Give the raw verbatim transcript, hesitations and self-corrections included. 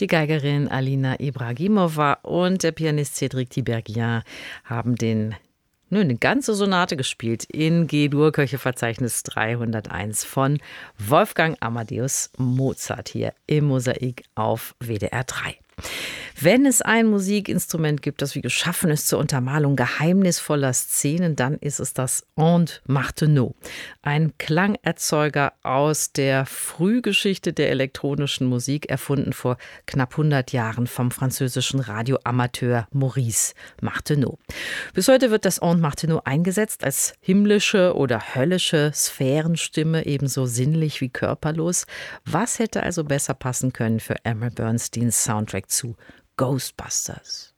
Die Geigerin Alina Ibragimova und der Pianist Cédric Tiberghien haben den Nö, eine ganze Sonate gespielt in G-Dur, Köcheverzeichnis dreihunderteins von Wolfgang Amadeus Mozart hier im Mosaik auf W D R drei. Wenn es ein Musikinstrument gibt, das wie geschaffen ist zur Untermalung geheimnisvoller Szenen, dann ist es das Ondes Martenot. Ein Klangerzeuger aus der Frühgeschichte der elektronischen Musik, erfunden vor knapp hundert Jahren vom französischen Radioamateur Maurice Martenot. Bis heute wird das Ondes Martenot eingesetzt als himmlische oder höllische Sphärenstimme, ebenso sinnlich wie körperlos. Was hätte also besser passen können für Elmer Bernsteins Soundtrack zu Ghostbusters?